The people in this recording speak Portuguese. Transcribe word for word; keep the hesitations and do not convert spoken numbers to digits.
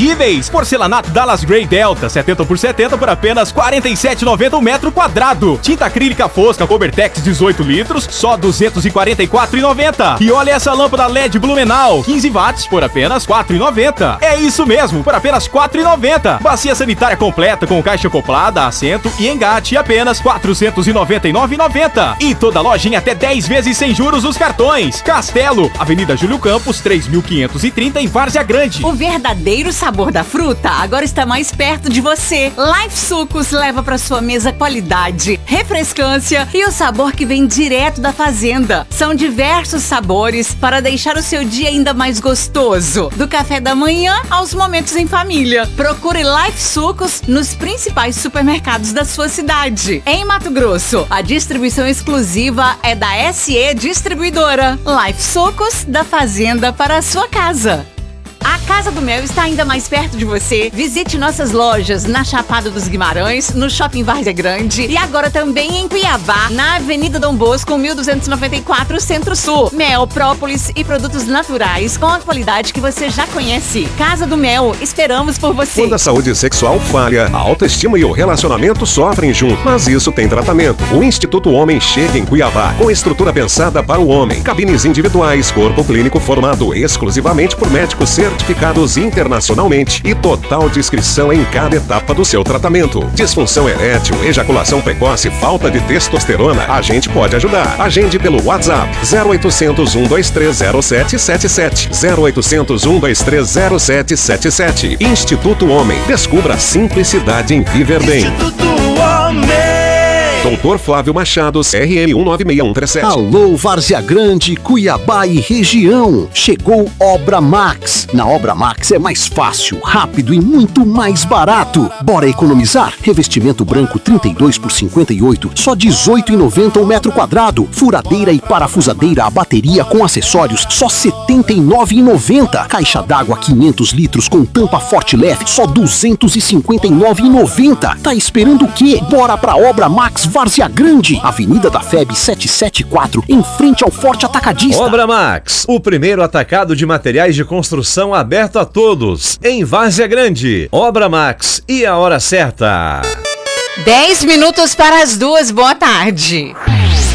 imperdíveis. Porcelanato Dallas Grey Delta, setenta por setenta por apenas quarenta e sete reais e noventa centavos o metro quadrado. Tinta acrílica fosca Cobertex dezoito litros, só duzentos e quarenta e quatro reais e noventa centavos. E olha essa lâmpada L E D Blumenau, quinze watts por apenas quatro reais e noventa centavos. É isso mesmo, por apenas quatro reais e noventa centavos. Bacia sanitária completa com caixa acoplada, assento e engate, apenas quatrocentos e noventa e nove reais e noventa centavos. E toda loja em até dez vezes sem juros nos cartões. Castelo, Avenida Júlio Campos, três mil quinhentos e trinta em Várzea Grande. O verdadeiro sabor da fruta agora está mais perto de você. Life Sucos leva para sua mesa qualidade, refrescância e o sabor que vem direto da fazenda. São diversos sabores para deixar o seu dia ainda mais gostoso. Do café da manhã aos momentos em família. Procure Life Sucos nos principais supermercados da sua cidade. Em Mato Grosso, a distribuição exclusiva é da S E Distribuidora. Life Sucos, da fazenda para a sua casa. A Casa do Mel está ainda mais perto de você. Visite nossas lojas na Chapada dos Guimarães, no Shopping Várzea Grande e agora também em Cuiabá, na Avenida Dom Bosco, mil duzentos e noventa e quatro, Centro-Sul. Mel, própolis e produtos naturais com a qualidade que você já conhece. Casa do Mel, esperamos por você. Quando a saúde sexual falha, a autoestima e o relacionamento sofrem junto, mas isso tem tratamento. O Instituto Homem chega em Cuiabá, com estrutura pensada para o homem. Cabines individuais, corpo clínico formado exclusivamente por médicos certificados internacionalmente e total discrição em cada etapa do seu tratamento. Disfunção erétil, ejaculação precoce, falta de testosterona, a gente pode ajudar. Agende pelo WhatsApp zero oitocentos, um dois três zero sete sete sete, zero oitocentos, um dois três zero sete sete sete. Instituto Homem. Descubra a simplicidade em viver bem. Instituto Homem. Doutor Flávio Machado, R M um nove seis um três sete. Alô, Várzea Grande, Cuiabá e região. Chegou Obra Max. Na Obra Max é mais fácil, rápido e muito mais barato. Bora economizar? Revestimento branco trinta e dois por cinquenta e oito, só dezoito reais e noventa centavos o metro quadrado. Furadeira e parafusadeira a bateria com acessórios, só setenta e nove reais e noventa centavos. Caixa d'água quinhentos litros com tampa forte leve, só duzentos e cinquenta e nove reais e noventa centavos. Tá esperando o quê? Bora pra Obra Max Várzea Grande, Avenida da F E B setecentos e setenta e quatro, em frente ao Forte Atacadista. Obra Max, o primeiro atacado de materiais de construção aberto a todos, em Várzea Grande. Obra Max, e a hora certa. dez minutos para as duas, boa tarde.